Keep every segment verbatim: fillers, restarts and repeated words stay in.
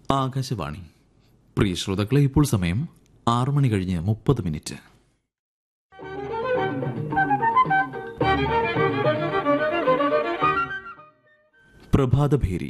ആകാശവാണി. പ്രിയ ശ്രോതാക്കളെ, ഇപ്പോൾ സമയം ആറു മണി കഴിഞ്ഞ് മുപ്പത് മിനിറ്റ്. പ്രഭാതഭേരി.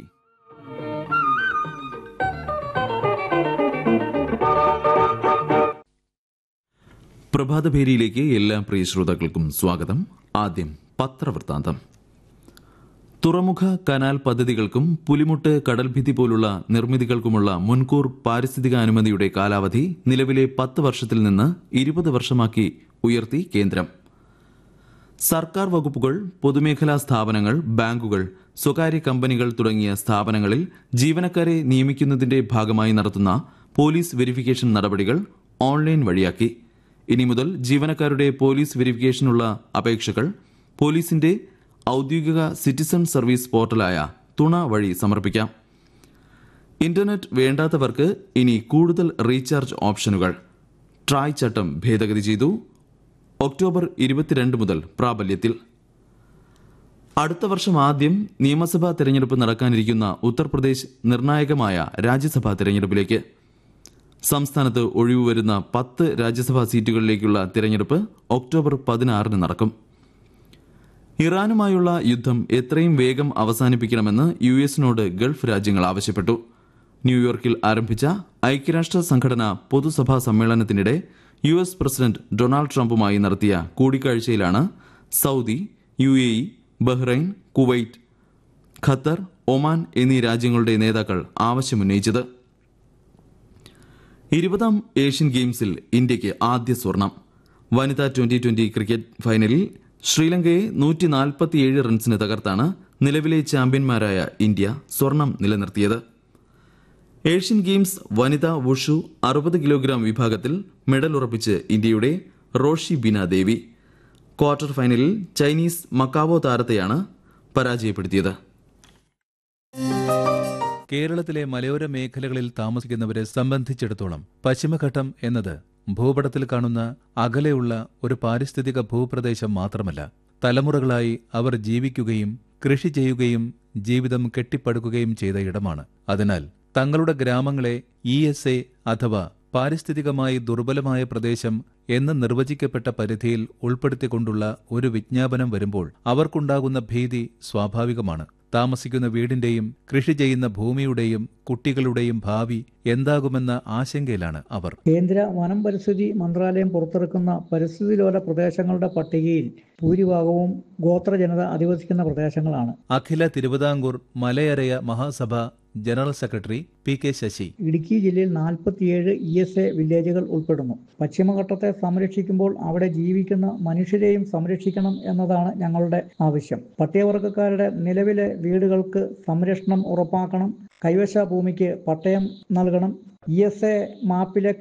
പ്രഭാതഭേരിയിലേക്ക് എല്ലാ പ്രിയ ശ്രോതാക്കൾക്കും സ്വാഗതം. ആദ്യം പത്രവൃത്താന്തം. തുറമുഖ കനാൽ പദ്ധതികൾക്കും പുലിമുട്ട് കടൽഭിത്തി പോലുള്ള നിർമ്മിതികൾക്കുമുള്ള മുൻകൂർ പാരിസ്ഥിതിക അനുമതിയുടെ കാലാവധി നിലവിലെ പത്ത് വർഷത്തിൽ നിന്ന് ഇരുപത് വർഷമാക്കി ഉയർത്തി കേന്ദ്രം. സർക്കാർ വകുപ്പുകൾ, പൊതുമേഖലാ സ്ഥാപനങ്ങൾ, ബാങ്കുകൾ, സ്വകാര്യ കമ്പനികൾ തുടങ്ങിയ സ്ഥാപനങ്ങളിൽ ജീവനക്കാരെ നിയമിക്കുന്നതിന്റെ ഭാഗമായി നടത്തുന്ന പോലീസ് വെരിഫിക്കേഷൻ നടപടികൾ ഓൺലൈൻ വഴിയാക്കി. ഇനി മുതൽ ജീവനക്കാരുടെ പോലീസ് വെരിഫിക്കേഷനുള്ള അപേക്ഷകൾ പോലീസിന്റെ ഔദ്യോഗിക സിറ്റിസൺ സർവീസ് പോർട്ടലായ തുണ വഴി സമർപ്പിക്കാം. ഇന്റർനെറ്റ് വേണ്ടാത്തവർക്ക് ഇനി കൂടുതൽ റീചാർജ് ഓപ്ഷനുകൾ. ട്രായ് ചട്ടം ഭേദഗതി ചെയ്തു. ഒക്ടോബർ ഇരുപത്തിരണ്ട് മുതൽ പ്രാബല്യത്തിൽ. അടുത്ത വർഷം ആദ്യം നിയമസഭാ തെരഞ്ഞെടുപ്പ് നടക്കാനിരിക്കുന്ന ഉത്തർപ്രദേശ് നിർണായകമായ രാജ്യസഭാ തെരഞ്ഞെടുപ്പിലേക്ക്. സംസ്ഥാനത്ത് ഒഴിവുവരുന്ന പത്ത് രാജ്യസഭാ സീറ്റുകളിലേക്കുള്ള തിരഞ്ഞെടുപ്പ് ഒക്ടോബർ പതിനാറിന് നടക്കും. ഇറാനുമായുള്ള യുദ്ധം എത്രയും വേഗം അവസാനിപ്പിക്കണമെന്ന് യു എസിനോട് ഗൾഫ് രാജ്യങ്ങൾ ആവശ്യപ്പെട്ടു. ന്യൂയോർക്കിൽ ആരംഭിച്ച ഐക്യരാഷ്ട്ര സംഘടന പൊതുസഭാ സമ്മേളനത്തിനിടെ യു എസ് പ്രസിഡന്റ് ഡൊണാൾഡ് ട്രംപുമായി നടത്തിയ കൂടിക്കാഴ്ചയിലാണ് Saudi, U A E, Bahrain, Kuwait, Qatar, Oman എന്നീ രാജ്യങ്ങളുടെ നേതാക്കൾ ആവശ്യമുന്നയിച്ചത്. ഇരുപതാം ഏഷ്യൻ ഗെയിംസിൽ ഇന്ത്യയ്ക്ക് ആദ്യ സ്വർണം. വനിതാ ട്വന്റി ട്വന്റി ക്രിക്കറ്റ് ഫൈനലിൽ ശ്രീലങ്കയെ നൂറ്റി നാൽപ്പത്തിയേഴ് റൺസിന് തകർത്താണ് നിലവിലെ ചാമ്പ്യന്മാരായ ഇന്ത്യ സ്വർണം നിലനിർത്തിയത്. ഏഷ്യൻ ഗെയിംസ് വനിതാ വുഷു അറുപത് കിലോഗ്രാം വിഭാഗത്തിൽ മെഡൽ ഉറപ്പിച്ച് ഇന്ത്യയുടെ റോഷി ബിന ദേവി ക്വാർട്ടർ ഫൈനലിൽ ചൈനീസ് മക്കാവോ താരത്തെയാണ് പരാജയപ്പെടുത്തിയത്. കേരളത്തിലെ മലയോര മേഖലകളിൽ താമസിക്കുന്നവരെ സംബന്ധിച്ചിടത്തോളം പശ്ചിമഘട്ടം എന്നത് ഭൂപടത്തിൽ കാണുന്ന അകലെയുള്ള ഒരു പാരിസ്ഥിതിക ഭൂപ്രദേശം മാത്രമല്ല, തലമുറകളായി അവർ ജീവിക്കുകയും കൃഷി ചെയ്യുകയും ജീവിതം കെട്ടിപ്പടുക്കുകയും ചെയ്ത ഇടമാണ്. അതിനാൽ തങ്ങളുടെ ഗ്രാമങ്ങളെ ഇ എസ് എ അഥവാ പാരിസ്ഥിതികമായി ദുർബലമായ പ്രദേശം എന്ന് നിർവചിക്കപ്പെട്ട പരിധിയിൽ ഉൾപ്പെടുത്തിക്കൊണ്ടുള്ള ഒരു വിജ്ഞാപനം വരുമ്പോൾ അവർക്കുണ്ടാകുന്ന ഭീതി സ്വാഭാവികമാണ്. താമസിക്കുന്ന വീടിന്റെയും കൃഷി ചെയ്യുന്ന ഭൂമിയുടെയും കുട്ടികളുടെയും ഭാവി എന്താകുമെന്ന ആശങ്കയിലാണ് അവർ. കേന്ദ്ര വനം പരിസ്ഥിതി മന്ത്രാലയം പുറത്തിറക്കുന്ന പരിസ്ഥിതിലോല പ്രദേശങ്ങളുടെ പട്ടികയിൽ ഭൂരിഭാഗവും ഗോത്ര ജനത അധിവസിക്കുന്ന പ്രദേശങ്ങളാണ്. അഖില Thiruvithamkoor Malayaraya Mahasabha general secretary P K Sasi Idukki ജില്ലയിൽ നാൽപ്പത്തിയേഴ് ഇ എസ് എ വില്ലേജുകൾ ഉൾപ്പെടുന്നു. പശ്ചിമഘട്ടത്തെ സംരക്ഷിക്കുമ്പോൾ അവിടെ ജീവിക്കുന്ന മനുഷ്യരെയും സംരക്ഷിക്കണം എന്നതാണ് ഞങ്ങളുടെ ആവശ്യം. പട്ടികവർഗക്കാരുടെ നിലവിലെ വീടുകൾക്ക് സംരക്ഷണം ഉറപ്പാക്കണം. കൈവശ ഭൂമിക്ക് പട്ടയം നൽകണം. E S A മാപ്പിലെ